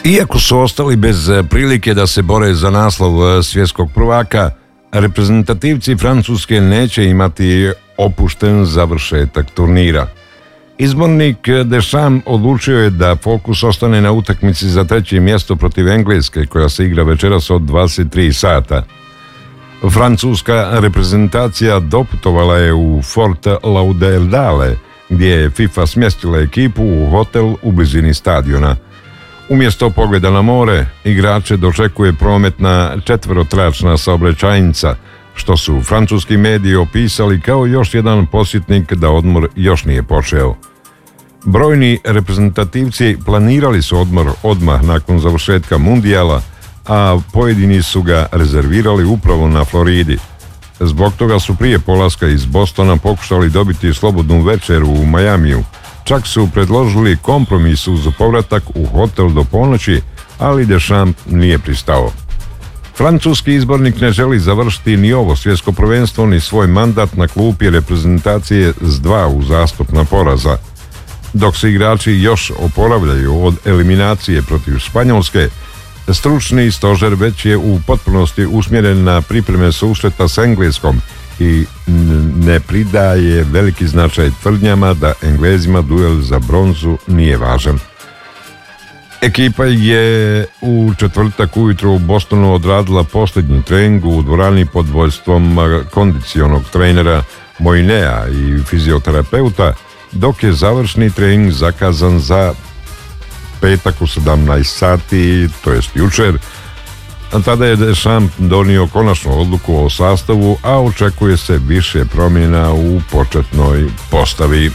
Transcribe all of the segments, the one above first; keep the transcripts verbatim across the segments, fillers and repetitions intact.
Iako su ostali bez prilike da se bore za naslov svjetskog prvaka, reprezentativci Francuske neće imati opušten završetak turnira. Izbornik Deschamps odlučio je da fokus ostane na utakmici za treće mjesto protiv Engleske, koja se igra večeras od dvadeset tri sata. Francuska reprezentacija doputovala je u Fort Lauderdale, gdje je FIFA smjestila ekipu u hotel u blizini stadiona. Umjesto pogleda na more, igrače dočekuje prometna četverotračna saobraćajnica, što su francuski mediji opisali kao još jedan podsjetnik da odmor još nije počeo. Brojni reprezentativci planirali su odmor odmah nakon završetka mundijala, a pojedini su ga rezervirali upravo na Floridi. Zbog toga su prije polaska iz Bostona pokušali dobiti slobodnu večeru u Majamiju. Čak su predložili kompromis uz povratak u hotel do ponoći, ali Deschamps nije pristao. Francuski izbornik ne želi završiti ni ovo svjetsko prvenstvo ni svoj mandat na klupi reprezentacije s dva uzastopna poraza. Dok se igrači još oporavljaju od eliminacije protiv Španjolske, stručni stožer već je u potpunosti usmjeren na pripreme susreta s Engleskom i ne pridaje veliki značaj tvrdnjama da Englezima duel za bronzu nije važan. Ekipa je u četvrtak ujutro u Bostonu odradila posljednji trening u dvorani pod vodstvom kondicionog trenera Moinea i fizioterapeuta, dok je završni trening zakazan za petak u sedamnaest sati, to jest jučer. Tada je Deschamps donio konačnu odluku o sastavu, a očekuje se više promjena u početnoj postavi.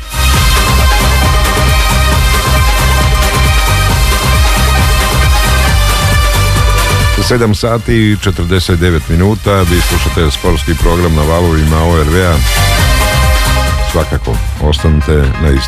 sedam sati i četrdeset devet minuta, vi slušate sportski program na valovima O R V-a. Svakako, ostanite na isti.